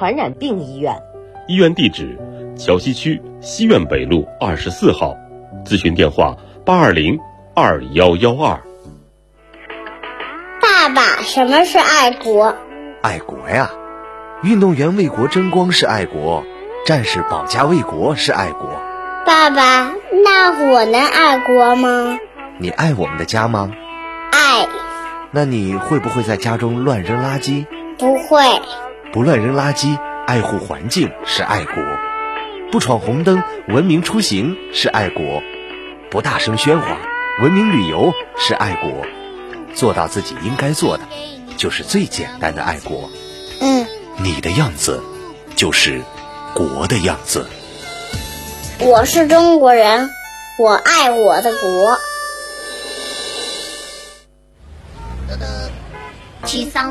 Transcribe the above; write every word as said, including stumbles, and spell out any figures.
传染病医院。 医院地址：桥西区西苑北路二十四号，咨询电话：八二零二幺幺二。 爸爸，什么是爱国？ 爱国呀，运动员为国争光是爱国，战士保家卫国是爱国。 爸爸，那我能爱国吗？ 你爱我们的家吗？ 爱。 那你会不会在家中乱扔垃圾？ 不会。 不乱扔垃圾，爱护环境是爱国。不闯红灯，文明出行是爱国。不大声喧哗，文明旅游是爱国。做到自己应该做的，就是最简单的爱国。 嗯， 你的样子就是国的样子。 我是中国人，我爱我的国。 去桑